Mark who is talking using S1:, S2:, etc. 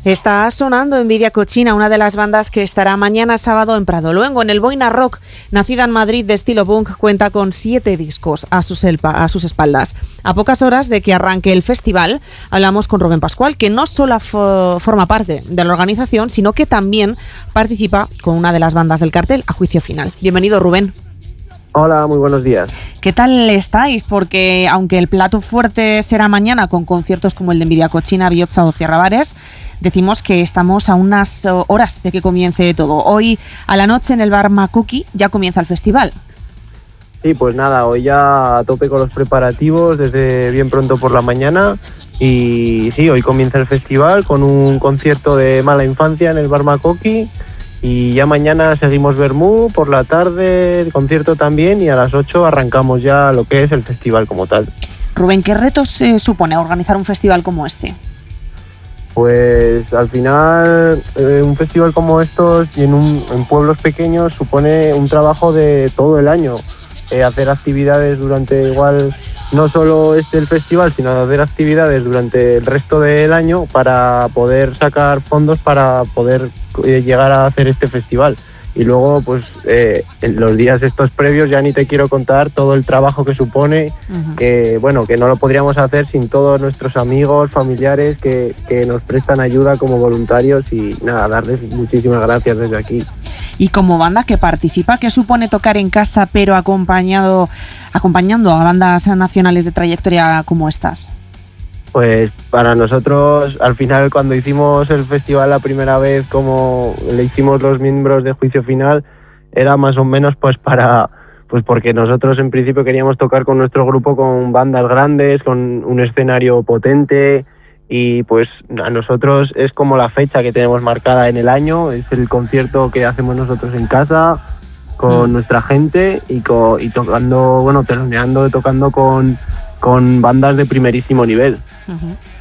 S1: Está sonando Envidia Cochina, una de las bandas que estará mañana sábado en Pradoluengo, en el Boina Rock. Nacida en Madrid de estilo punk, cuenta con 7 discos a sus espaldas. A pocas horas de que arranque el festival, hablamos con Rubén Pascual, que no solo forma parte de la organización, sino que también participa con una de las bandas del cartel, A Juicio Final. Bienvenido, Rubén.
S2: Hola, muy buenos días.
S1: ¿Qué tal estáis? Porque aunque el plato fuerte será mañana con conciertos como el de Envidia Cochina, Biotsa o Cierra Bares, decimos que estamos a unas horas de que comience todo. Hoy a la noche en el bar Makoki ya comienza el festival.
S2: Sí, pues nada, hoy ya a tope con los preparativos desde bien pronto por la mañana. Y sí, hoy comienza el festival con un concierto de Mala Infancia en el bar Makoki. Y ya mañana seguimos Bermú por la tarde, el concierto también, y a las 8 arrancamos ya lo que es el festival como tal.
S1: Rubén, ¿qué retos supone organizar un festival como este?
S2: Pues al final un festival como estos y en pueblos pequeños supone un trabajo de todo el año. Hacer actividades durante igual, no solo el festival, sino hacer actividades durante el resto del año para poder sacar fondos para poder llegar a hacer este festival. Y luego, pues en los días estos previos ya ni te quiero contar todo el trabajo que supone, que no lo podríamos hacer sin todos nuestros amigos, familiares que nos prestan ayuda como voluntarios, y nada, darles muchísimas gracias desde aquí.
S1: Y como banda que participa, ¿qué supone tocar en casa pero acompañando a bandas nacionales de trayectoria como estas?
S2: Pues para nosotros, al final, cuando hicimos el festival la primera vez, como le hicimos los miembros de Juicio Final, era más o menos porque nosotros en principio queríamos tocar con nuestro grupo con bandas grandes, con un escenario potente, y pues a nosotros es como la fecha que tenemos marcada en el año, es el concierto que hacemos nosotros en casa con nuestra gente y tocando, teloneando, tocando con bandas de primerísimo nivel.